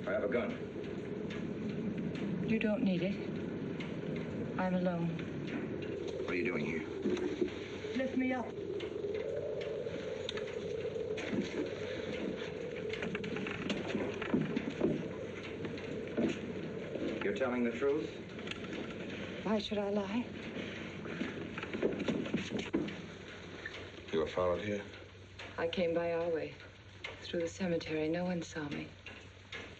I have a gun. You don't need it. I'm alone. What are you doing here? Lift me up. You're telling the truth? Why should I lie? You were followed here? I came by our way. Through the cemetery. No one saw me.